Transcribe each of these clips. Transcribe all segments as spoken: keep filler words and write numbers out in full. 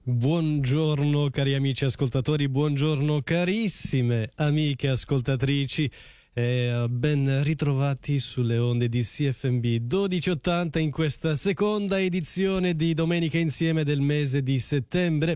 Buongiorno cari amici ascoltatori, buongiorno carissime amiche ascoltatrici e ben ritrovati sulle onde di C F M B dodici ottanta in questa seconda edizione di Domenica Insieme del mese di settembre.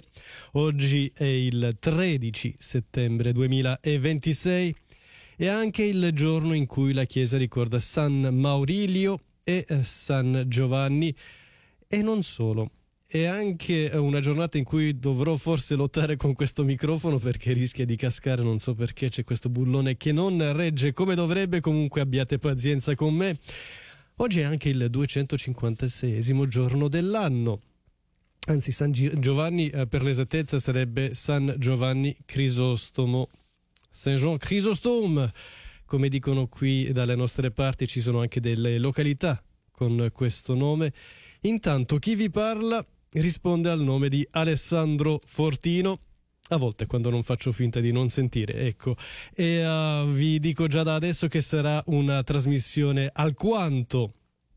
Oggi è il tredici settembre duemilaventisei e anche il giorno in cui la Chiesa ricorda San Maurilio e San Giovanni e non solo. È anche una giornata in cui dovrò forse lottare con questo microfono perché rischia di cascare, non so perché c'è questo bullone che non regge come dovrebbe, comunque abbiate pazienza con me. Oggi è anche il duecentocinquantaseiesimo giorno dell'anno, anzi San Giovanni eh, per l'esattezza sarebbe San Giovanni Crisostomo, Saint Jean Chrysostome, come dicono qui dalle nostre parti. Ci sono anche delle località con questo nome. Intanto chi vi parla risponde al nome di Alessandro Fortino, a volte quando non faccio finta di non sentire, ecco, e uh, vi dico già da adesso che sarà una trasmissione alquanto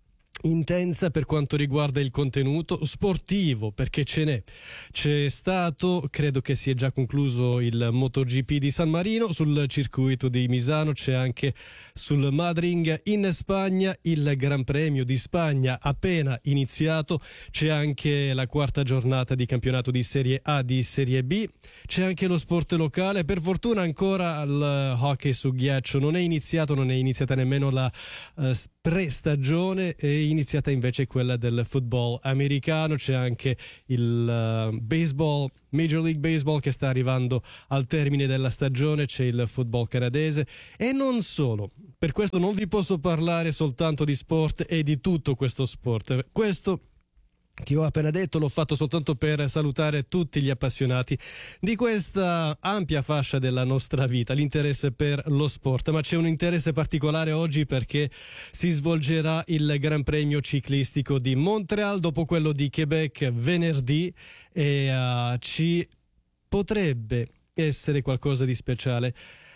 intensa per quanto riguarda il contenuto sportivo, perché ce n'è. C'è stato, credo che si è già concluso il MotoGP di San Marino sul circuito di Misano, c'è anche sul Madrid in Spagna il Gran Premio di Spagna appena iniziato, c'è anche la quarta giornata di campionato di Serie A, di Serie B, c'è anche lo sport locale. Per fortuna ancora il hockey su ghiaccio non è iniziato, non è iniziata nemmeno la uh, pre-stagione, è iniziata invece quella del football americano. C'è anche il uh, baseball, Major League Baseball, che sta arrivando al termine della stagione, c'è il football canadese e non solo. Per questo non vi posso parlare soltanto di sport e di tutto questo sport. Questo che ho appena detto l'ho fatto soltanto per salutare tutti gli appassionati di questa ampia fascia della nostra vita, l'interesse per lo sport, ma c'è un interesse particolare oggi perché si svolgerà il Gran Premio ciclistico di Montreal dopo quello di Quebec venerdì e uh, ci potrebbe essere qualcosa di speciale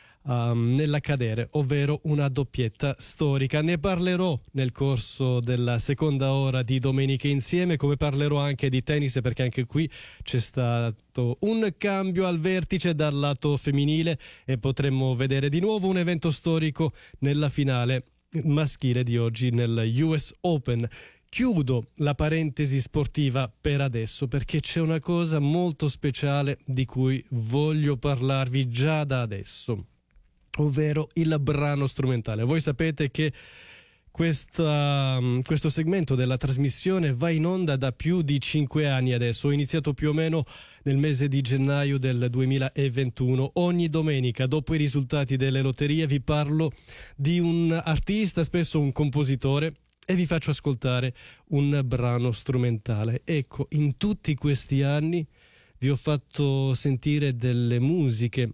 Um, nell'accadere, ovvero una doppietta storica. Ne parlerò nel corso della seconda ora di Domenica Insieme, come parlerò anche di tennis, perché anche qui c'è stato un cambio al vertice dal lato femminile e potremmo vedere di nuovo un evento storico nella finale maschile di oggi nel U S Open. Chiudo la parentesi sportiva per adesso perché c'è una cosa molto speciale di cui voglio parlarvi già da adesso, ovvero il brano strumentale. Voi sapete che questa, questo segmento della trasmissione va in onda da più di cinque anni adesso. Ho iniziato più o meno nel mese di gennaio del duemilaventuno. Ogni domenica, dopo i risultati delle lotterie, vi parlo di un artista, spesso un compositore, e vi faccio ascoltare un brano strumentale. Ecco, in tutti questi anni vi ho fatto sentire delle musiche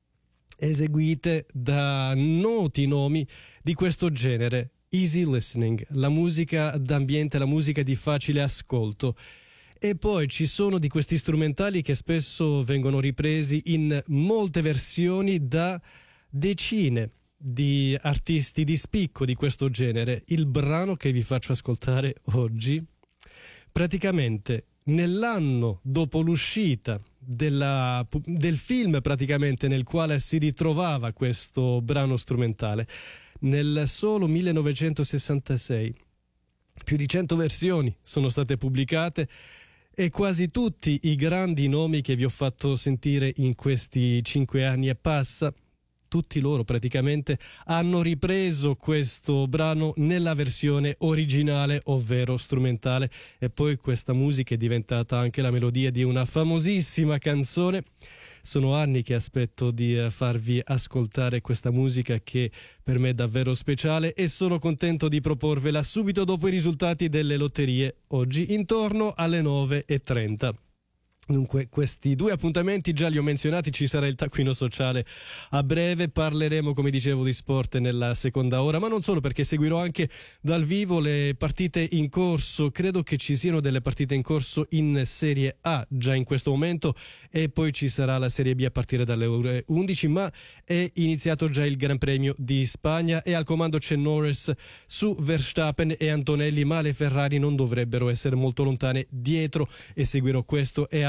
eseguite da noti nomi di questo genere, easy listening, la musica d'ambiente, la musica di facile ascolto. E poi ci sono di questi strumentali che spesso vengono ripresi in molte versioni da decine di artisti di spicco di questo genere. Il brano che vi faccio ascoltare oggi, praticamente nell'anno dopo l'uscita della, del film praticamente nel quale si ritrovava questo brano strumentale, nel solo millenovecentosessantasei, più di cento versioni sono state pubblicate e quasi tutti i grandi nomi che vi ho fatto sentire in questi cinque anni e passa, tutti loro praticamente hanno ripreso questo brano nella versione originale, ovvero strumentale, e poi questa musica è diventata anche la melodia di una famosissima canzone. Sono anni che aspetto di farvi ascoltare questa musica che per me è davvero speciale e sono contento di proporvela subito dopo i risultati delle lotterie, oggi intorno alle nove e trenta. Dunque, questi due appuntamenti già li ho menzionati, ci sarà il taccuino sociale a breve, parleremo come dicevo di sport nella seconda ora, ma non solo, perché seguirò anche dal vivo le partite in corso. Credo che ci siano delle partite in corso in Serie A già in questo momento e poi ci sarà la Serie B a partire dalle ore undici, ma è iniziato già il Gran Premio di Spagna e al comando c'è Norris su Verstappen e Antonelli, ma le Ferrari non dovrebbero essere molto lontane dietro e seguirò questo e altro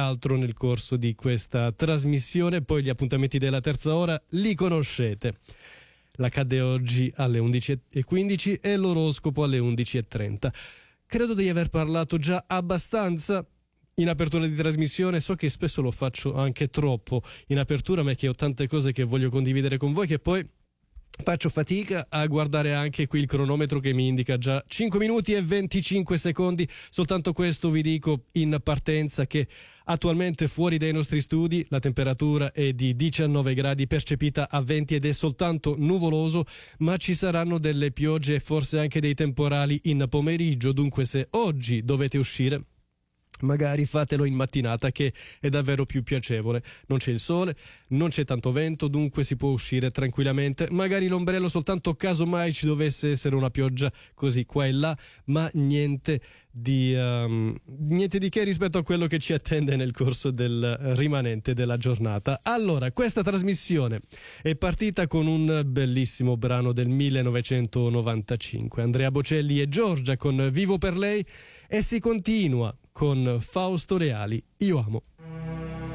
altro nel corso di questa trasmissione. Poi gli appuntamenti della terza ora li conoscete. L'accade oggi alle undici e quindici e l'oroscopo alle undici e trenta. Credo di aver parlato già abbastanza in apertura di trasmissione. So che spesso lo faccio anche troppo in apertura, ma è che ho tante cose che voglio condividere con voi che poi faccio fatica a guardare anche qui il cronometro che mi indica già cinque minuti e venticinque secondi. Soltanto questo vi dico in partenza, che attualmente fuori dai nostri studi la temperatura è di diciannove gradi, percepita a venti ed è soltanto nuvoloso, ma ci saranno delle piogge e forse anche dei temporali in pomeriggio. Dunque, se oggi dovete uscire, magari fatelo in mattinata, che è davvero più piacevole. Non c'è il sole, non c'è tanto vento, dunque si può uscire tranquillamente. Magari l'ombrello soltanto caso mai ci dovesse essere una pioggia così qua e là, ma niente di um, niente di che rispetto a quello che ci attende nel corso del rimanente della giornata. Allora, questa trasmissione è partita con un bellissimo brano del millenovecentonovantacinque, Andrea Bocelli e Giorgia con Vivo per lei, e si continua con Fausto Reali, Io amo.